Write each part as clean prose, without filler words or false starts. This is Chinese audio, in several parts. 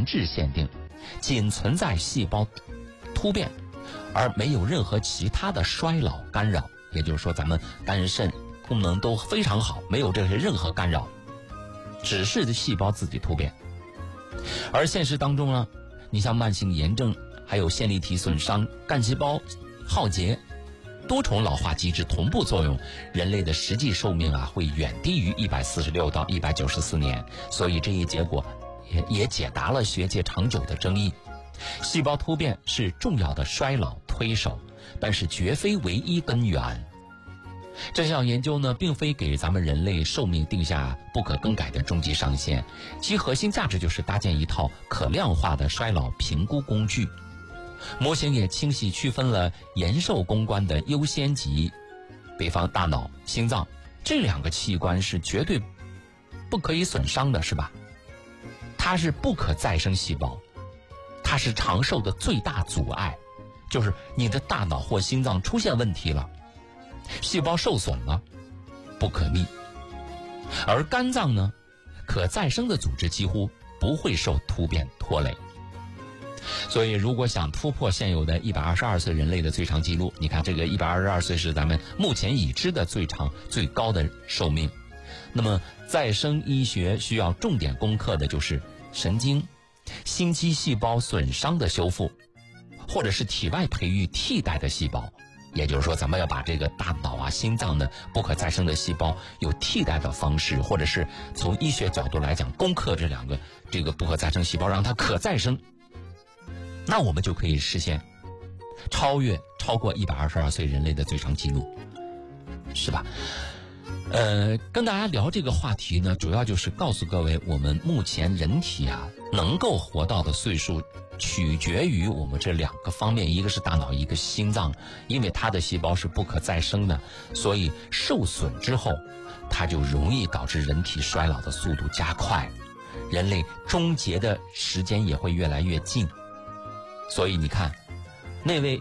质限定，仅存在细胞突变，而没有任何其他的衰老干扰。也就是说，咱们肝肾功能都非常好，没有这些任何干扰，只是细胞自己突变。而现实当中呢，你像慢性炎症，还有线粒体损伤、干细胞耗竭、多重老化机制同步作用，人类的实际寿命会远低于146到194年。所以这一结果也解答了学界长久的争议。细胞突变是重要的衰老推手，但是绝非唯一根源。这项研究呢，并非给咱们人类寿命定下不可更改的终极上限，其核心价值就是搭建一套可量化的衰老评估工具。模型也清晰区分了延寿公关的优先级，比方大脑、心脏这两个器官是绝对不可以损伤的，是吧？它是不可再生细胞，它是长寿的最大阻碍。就是你的大脑或心脏出现问题了，细胞受损了，不可逆。而肝脏呢，可再生的组织几乎不会受突变拖累。所以如果想突破现有的122岁人类的最长记录，你看这个122岁是咱们目前已知的最长最高的寿命，那么再生医学需要重点攻克的就是神经、心肌细胞损伤的修复，或者是体外培育替代的细胞。也就是说，咱们要把这个大脑心脏的不可再生的细胞有替代的方式，或者是从医学角度来讲攻克这两个不可再生细胞，让它可再生，那我们就可以实现超过122岁人类的最长记录，是吧？跟大家聊这个话题呢，主要就是告诉各位，我们目前人体能够活到的岁数取决于我们这两个方面，一个是大脑，一个心脏。因为它的细胞是不可再生的，所以受损之后，它就容易导致人体衰老的速度加快，人类终结的时间也会越来越近。所以你看，那位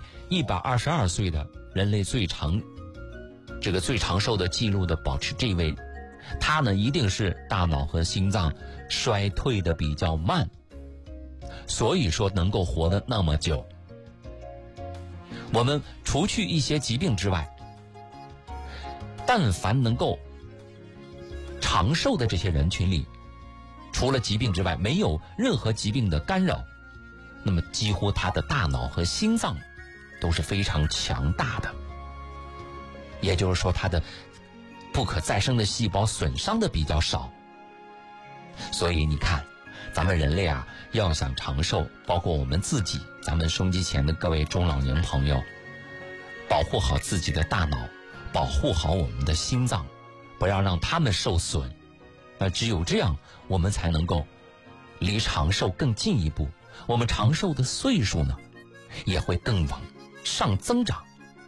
122岁的人类最长寿的记录的保持这位，他呢一定是大脑和心脏衰退的比较慢，所以说能够活得那么久。我们除去一些疾病之外，但凡能够长寿的这些人群里，除了疾病之外没有任何疾病的干扰，那么几乎他的大脑和心脏都是非常强大的。也就是说，他的不可再生的细胞损伤的比较少。所以你看，咱们人类要想长寿，包括我们自己，咱们收音机前的各位中老年朋友，保护好自己的大脑，保护好我们的心脏，不要让他们受损。那只有这样，我们才能够离长寿更进一步，我们长寿的岁数呢也会更往上增长。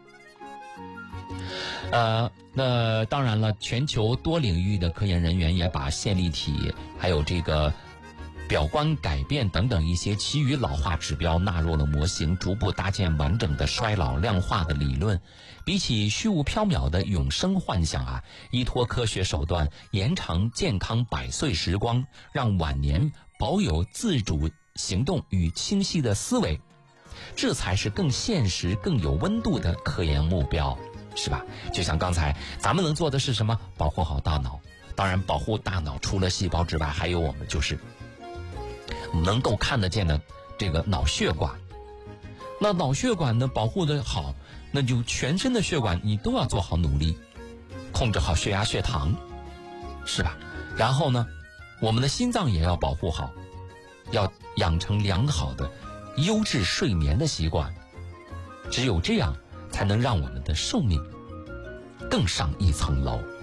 那当然了，全球多领域的科研人员也把线粒体还有这个表观改变等等一些其余老化指标纳入了模型，逐步搭建完整的衰老量化的理论。比起虚无缥缈的永生幻想依托科学手段延长健康100岁时光，让晚年保有自主行动与清晰的思维，这才是更现实更有温度的科研目标，是吧？就像刚才咱们能做的是什么？保护好大脑。当然保护大脑除了细胞之外，还有我们就是能够看得见的这个脑血管。那脑血管呢保护得好，那就全身的血管你都要做好努力，控制好血压血糖，是吧？然后呢，我们的心脏也要保护好，要养成良好的优质睡眠的习惯。只有这样才能让我们的寿命更上一层楼。